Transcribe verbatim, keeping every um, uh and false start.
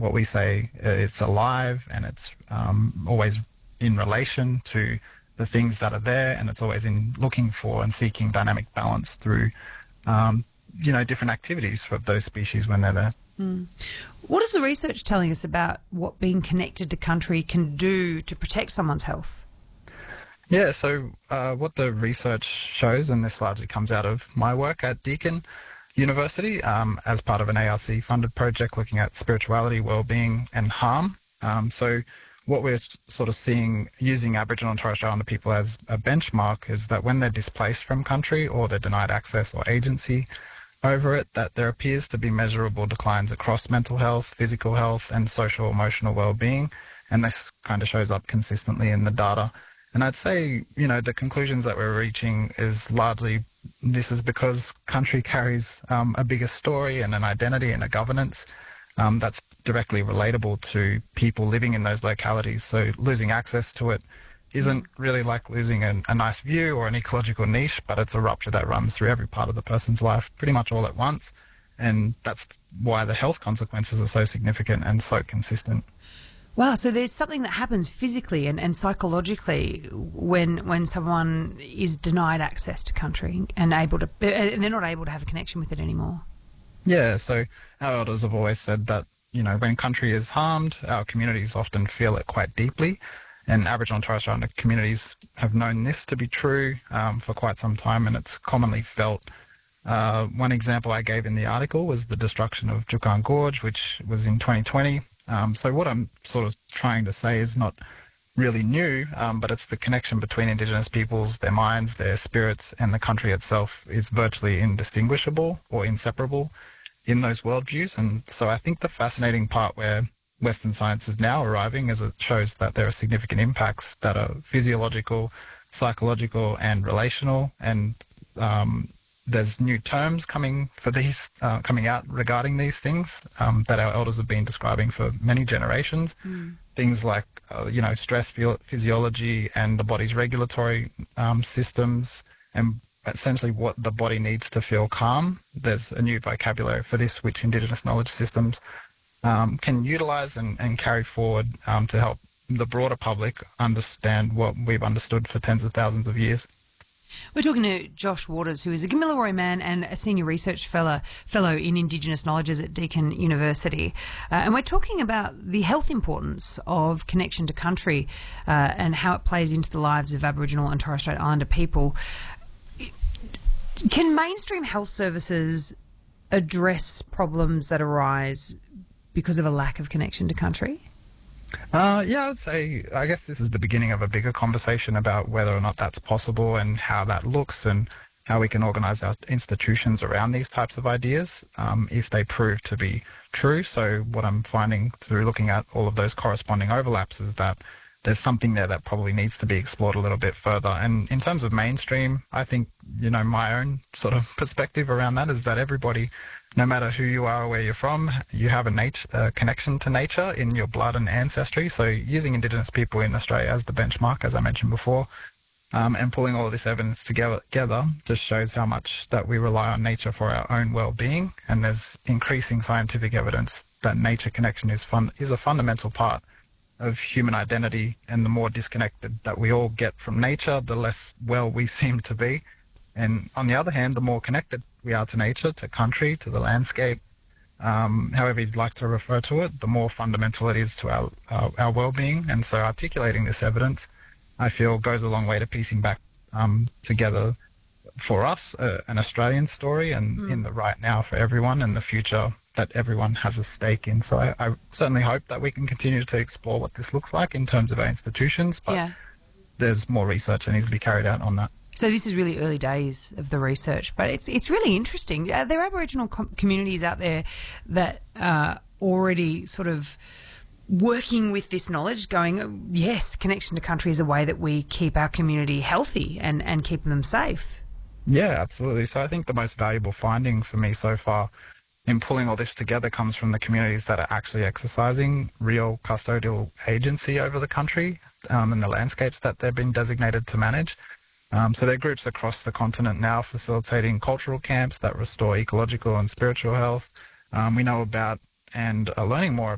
what we say, uh, it's alive and it's um, always in relation to the things that are there, and it's always in looking for and seeking dynamic balance through, um, you know, different activities for those species when they're there. Mm. What is the research telling us about what being connected to country can do to protect someone's health? Yeah, so uh, what the research shows, and this largely comes out of my work at Deakin University um, as part of an A R C-funded project looking at spirituality, well-being and harm. Um, so what we're sort of seeing using Aboriginal and Torres Strait Islander people as a benchmark is that when they're displaced from country or they're denied access or agency over it, that there appears to be measurable declines across mental health, physical health and social emotional well-being, and this kind of shows up consistently in the data. And I'd say, you know, the conclusions that we're reaching is largely this is because country carries um, a bigger story and an identity and a governance um, that's directly relatable to people living in those localities. So losing access to it isn't really like losing an, a nice view or an ecological niche, but it's a rupture that runs through every part of the person's life pretty much all at once. And that's why the health consequences are so significant and so consistent. Wow, so there's something that happens physically and, and psychologically when when someone is denied access to country and able to, and they're not able to have a connection with it anymore. Yeah, so our elders have always said that, you know, when country is harmed, our communities often feel it quite deeply. And Aboriginal and Torres Strait Islander communities have known this to be true um, for quite some time, and it's commonly felt. Uh, one example I gave in the article was the destruction of Juukan Gorge, which was in twenty twenty. Um, so what I'm sort of trying to say is not really new, um, but it's the connection between Indigenous peoples, their minds, their spirits, and the country itself is virtually indistinguishable or inseparable in those worldviews. And so I think the fascinating part where Western science is now arriving is it shows that there are significant impacts that are physiological, psychological, and relational, and um, there's new terms coming for these, uh, coming out regarding these things um, that our elders have been describing for many generations. Mm. Things like, uh, you know, stress physiology and the body's regulatory um, systems, and essentially what the body needs to feel calm. There's a new vocabulary for this, which Indigenous knowledge systems um, can utilise and, and carry forward um, to help the broader public understand what we've understood for tens of thousands of years. We're talking to Josh Waters, who is a Gamilaroi man and a senior research fellow fellow in Indigenous Knowledges at Deakin University. Uh, and we're talking about the health importance of connection to country uh, and how it plays into the lives of Aboriginal and Torres Strait Islander people. Can mainstream health services address problems that arise because of a lack of connection to country? Uh, yeah, I would say, I guess this is the beginning of a bigger conversation about whether or not that's possible and how that looks and how we can organise our institutions around these types of ideas um, if they prove to be true. So what I'm finding through looking at all of those corresponding overlaps is that there's something there that probably needs to be explored a little bit further. And in terms of mainstream, I think, you know, my own sort of perspective around that is that everybody, no matter who you are or where you're from, you have a nature, uh, connection to nature in your blood and ancestry. So using Indigenous people in Australia as the benchmark, as I mentioned before, um, and pulling all of this evidence together, together just shows how much that we rely on nature for our own well-being. And there's increasing scientific evidence that nature connection is fun, is a fundamental part of human identity, and the more disconnected that we all get from nature, the less well we seem to be. And on the other hand, the more connected we are to nature, to country, to the landscape, um, however you'd like to refer to it, the more fundamental it is to our, our, our well-being. And so articulating this evidence, I feel, goes a long way to piecing back um, together for us uh, an Australian story and mm. in the right now for everyone, and the future that everyone has a stake in. So I, I certainly hope that we can continue to explore what this looks like in terms of our institutions, but yeah. there's more research that needs to be carried out on that. So this is really early days of the research, but it's it's really interesting. Uh, there are Aboriginal com- communities out there that are already sort of working with this knowledge, going, yes, connection to country is a way that we keep our community healthy and, and keep them safe. Yeah, absolutely. So I think the most valuable finding for me so far in pulling all this together comes from the communities that are actually exercising real custodial agency over the country um, and the landscapes that they've been designated to manage. Um, so there are groups across the continent now facilitating cultural camps that restore ecological and spiritual health. Um, we know about and are learning more